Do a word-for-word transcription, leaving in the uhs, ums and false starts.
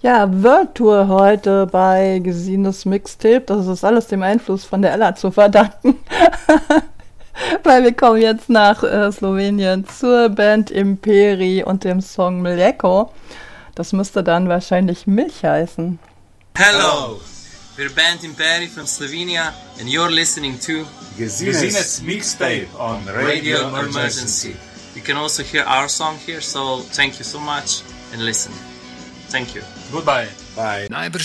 Ja, World Tour heute bei Gesines Mixtape. Das ist alles dem Einfluss von der Ella zu verdanken. Weil wir kommen jetzt nach äh, Slowenien zur Band Imperi und dem Song Mleko. Das müsste dann wahrscheinlich Milch heißen. Hello, we're Band Imperi from Slovenia and you're listening to Gesines Mixtape on Radio Emergency. You can also hear our song here, so thank you so much and listen. Thank you. Goodbye. Bye.